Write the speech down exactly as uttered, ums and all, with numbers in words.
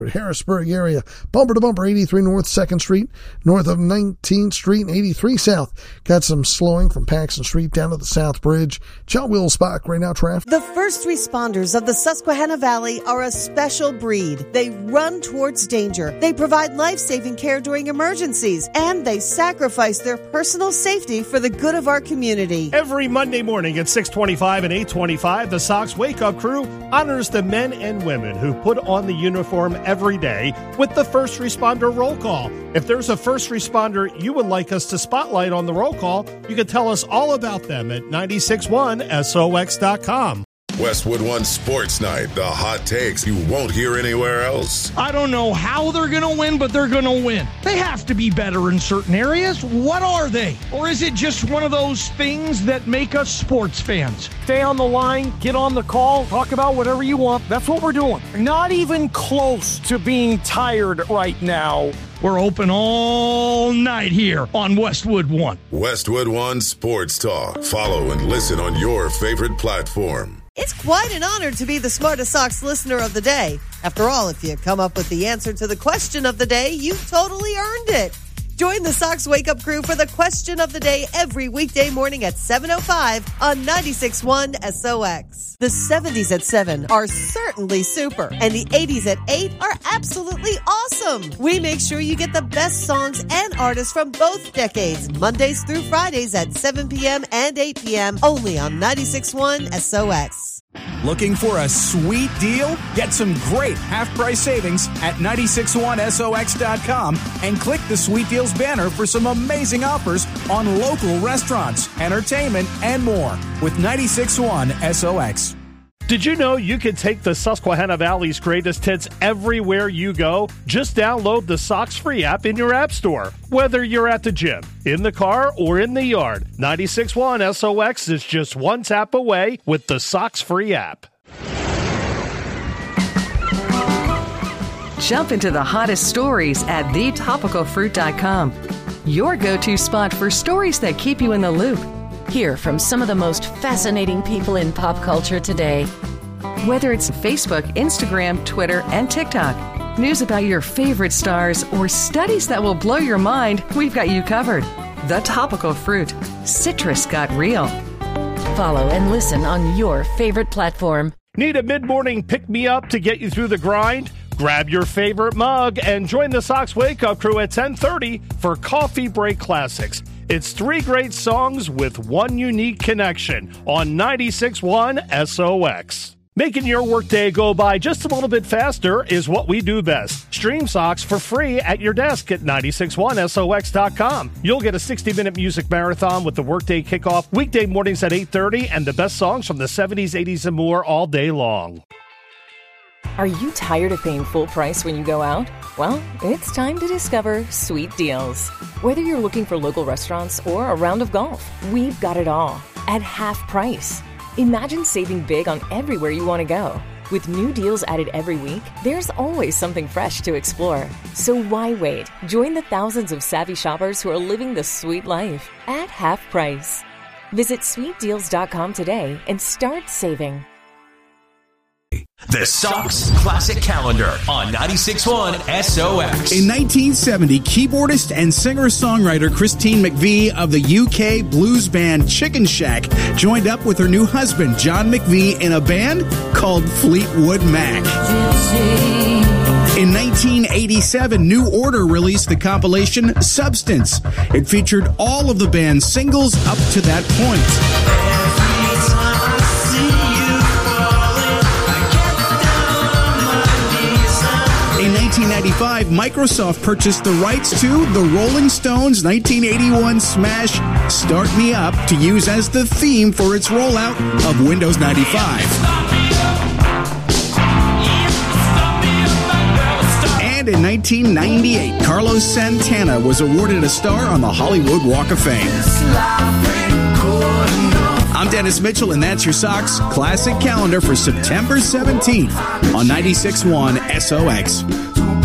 Harrisburg area, bumper to bumper, eighty-three North second Street, north of nineteenth Street and eighty-three South. Got some slowing from Paxton Street down to the South Bridge. John Will Spock right now, traffic. The first responders of the Susquehanna Valley are a special breed. They run towards danger. They provide life-saving care during emergencies, and they sacrifice their personal safety for the good of our community. Every Monday morning at six twenty-five and eight twenty-five, the Sox Wake Up Crew honors the men and women who put on the uniform every day with the first responder roll call. If there's a first responder you would like us to spotlight on the roll call, you can tell us all about them at nine six one S O X dot com. Westwood One Sports Night, the hot takes you won't hear anywhere else. I don't know how they're going to win, but they're going to win. They have to be better in certain areas. What are they? Or is it just one of those things that make us sports fans? Stay on the line, get on the call, talk about whatever you want. That's what we're doing. Not even close to being tired right now. We're open all night here on Westwood One. Westwood One Sports Talk. Follow and listen on your favorite platform. It's quite an honor to be the Smartest Sox listener of the day. After all, if you come up with the answer to the question of the day, you totally earned it. Join the Sox Wake Up Crew for the question of the day every weekday morning at seven oh five on ninety-six point one S O X. The seventies at seven are certainly super, and the eighties at eight are absolutely awesome. We make sure you get the best songs and artists from both decades, Mondays through Fridays at seven p.m. and eight p.m. only on ninety-six point one S O X. Looking for a sweet deal? Get some great half-price savings at nine six one S O X dot com and click the Sweet Deals banner for some amazing offers on local restaurants, entertainment, and more with ninety-six point one S O X. Did you know you can take the Susquehanna Valley's greatest hits everywhere you go? Just download the Sox Free app in your app store. Whether you're at the gym, in the car, or in the yard, ninety-six point one S O X is just one tap away with the Sox Free app. Jump into the hottest stories at the topical fruit dot com. Your go-to spot for stories that keep you in the loop. Hear from some of the most fascinating people in pop culture today. Whether it's Facebook, Instagram, Twitter, and TikTok, news about your favorite stars, or studies that will blow your mind, we've got you covered. The Topical Fruit. Citrus got real. Follow and listen on your favorite platform. Need a mid-morning pick-me-up to get you through the grind? Grab your favorite mug and join the Sox Wake Up Crew at ten thirty for Coffee Break Classics. It's three great songs with one unique connection on ninety-six point one S O X. Making your workday go by just a little bit faster is what we do best. Stream Sox for free at your desk at ninety-six point one S O X dot com. You'll get a sixty-minute music marathon with the workday kickoff weekday mornings at eight thirty and the best songs from the seventies, eighties, and more all day long. Are you tired of paying full price when you go out? Well, it's time to discover Sweet Deals. Whether you're looking for local restaurants or a round of golf, we've got it all at half price. Imagine saving big on everywhere you want to go. With new deals added every week, there's always something fresh to explore. So why wait? Join the thousands of savvy shoppers who are living the sweet life at half price. Visit sweet deals dot com today and start saving. The Sox Classic Calendar on ninety-six point one S O X. In nineteen seventy, keyboardist and singer-songwriter Christine McVie of the U K blues band Chicken Shack joined up with her new husband John McVie in a band called Fleetwood Mac. In nineteen eighty-seven, New Order released the compilation Substance. It featured all of the band's singles up to that point. In nineteen ninety-five, Microsoft purchased the rights to the Rolling Stones' nineteen eighty-one smash Start Me Up to use as the theme for its rollout of Windows ninety-five. And in nineteen ninety-eight, Carlos Santana was awarded a star on the Hollywood Walk of Fame. I'm Dennis Mitchell, and that's your Sox Classic Calendar for September seventeenth on ninety-six point one S O X.